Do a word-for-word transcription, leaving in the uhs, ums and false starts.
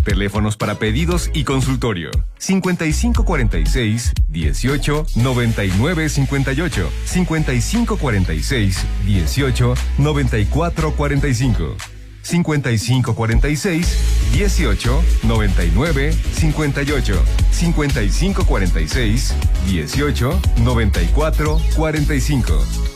Teléfonos para pedidos y consultorio. cincuenta y cinco cuarenta y seis, dieciocho, noventa y nueve cincuenta y ocho. cincuenta y cinco cuarenta y seis, dieciocho, noventa y cuatro cuarenta y cinco. cincuenta y cinco cuarenta y seis, dieciocho, noventa y nueve cincuenta y ocho. cincuenta y cinco cuarenta y seis, dieciocho, noventa y cuatro cuarenta y cinco.